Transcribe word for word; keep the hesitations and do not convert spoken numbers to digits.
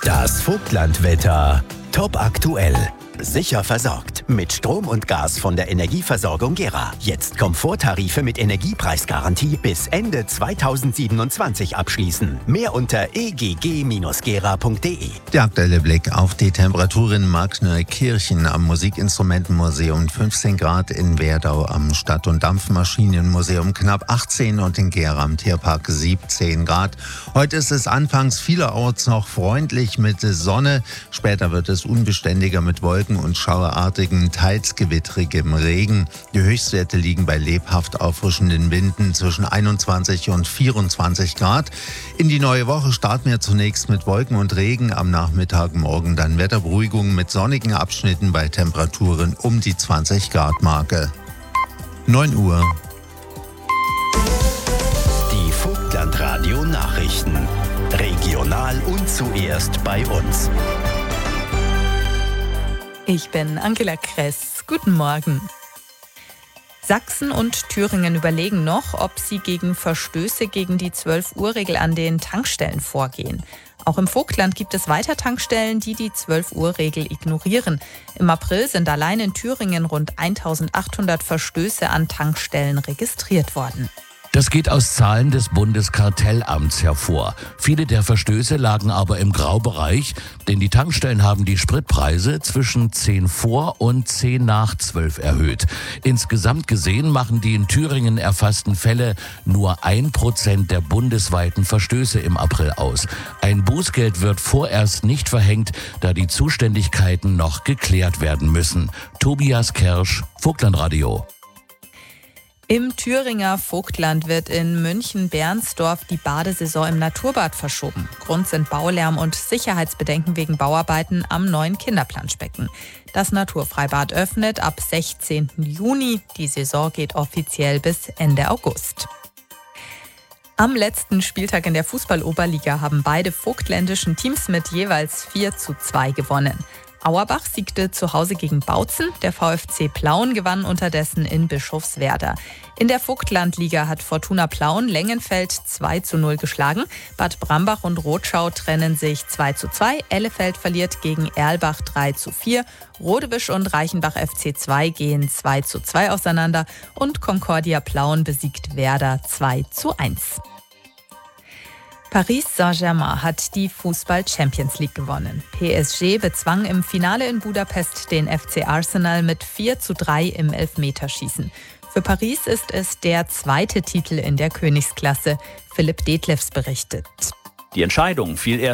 Das Vogtlandwetter. Top aktuell. Sicher versorgt. Mit Strom und Gas von der Energieversorgung Gera. Jetzt Komforttarife mit Energiepreisgarantie bis Ende zweitausendsiebenundzwanzig abschließen. Mehr unter e g g Bindestrich gera punkt de. Der aktuelle Blick auf die Temperaturen in Markneukirchen am Musikinstrumentenmuseum fünfzehn Grad, in Werdau am Stadt- und Dampfmaschinenmuseum knapp achtzehn und in Gera am Tierpark siebzehn Grad. Heute ist es anfangs vielerorts noch freundlich mit Sonne. Später wird es unbeständiger mit Wolken und schauerartigen, teils gewittrigem Regen. Die Höchstwerte liegen bei lebhaft auffrischenden Winden zwischen einundzwanzig und vierundzwanzig Grad. In die neue Woche starten wir zunächst mit Wolken und Regen. Am Nachmittag, morgen dann Wetterberuhigung mit sonnigen Abschnitten bei Temperaturen um die zwanzig Grad Marke. neun Uhr. Die Vogtlandradio Nachrichten. Regional und zuerst bei uns. Ich bin Angela Kress. Guten Morgen. Sachsen und Thüringen überlegen noch, ob sie gegen Verstöße gegen die zwölf Uhr Regel an den Tankstellen vorgehen. Auch im Vogtland gibt es weiter Tankstellen, die die zwölf Uhr Regel ignorieren. Im April sind allein in Thüringen rund eintausendachthundert Verstöße an Tankstellen registriert worden. Das geht aus Zahlen des Bundeskartellamts hervor. Viele der Verstöße lagen aber im Graubereich, denn die Tankstellen haben die Spritpreise zwischen zehn vor und zehn nach zwölf erhöht. Insgesamt gesehen machen die in Thüringen erfassten Fälle nur ein Prozent der bundesweiten Verstöße im April aus. Ein Bußgeld wird vorerst nicht verhängt, da die Zuständigkeiten noch geklärt werden müssen. Tobias Kersch, Vogtlandradio. Im Thüringer Vogtland wird in München-Bernsdorf die Badesaison im Naturbad verschoben. Grund sind Baulärm und Sicherheitsbedenken wegen Bauarbeiten am neuen Kinderplanschbecken. Das Naturfreibad öffnet ab sechzehnten Juni. Die Saison geht offiziell bis Ende August. Am letzten Spieltag in der Fußball-Oberliga haben beide vogtländischen Teams mit jeweils vier zu zwei gewonnen. Auerbach siegte zu Hause gegen Bautzen, der VfC Plauen gewann unterdessen in Bischofswerda. In der Vogtlandliga hat Fortuna Plauen Lengenfeld zwei zu null geschlagen. Bad Brambach und Rotschau trennen sich zwei zu zwei. Ellefeld verliert gegen Erlbach drei zu vier. Rodewisch und Reichenbach F C zwei gehen zwei zu zwei auseinander. Und Concordia Plauen besiegt Werder zwei zu eins. Paris Saint-Germain hat die Fußball-Champions League gewonnen. P S G bezwang im Finale in Budapest den F C Arsenal mit vier zu drei im Elfmeterschießen. Für Paris ist es der zweite Titel in der Königsklasse. Philipp Detlefs berichtet. Die Entscheidung fiel erst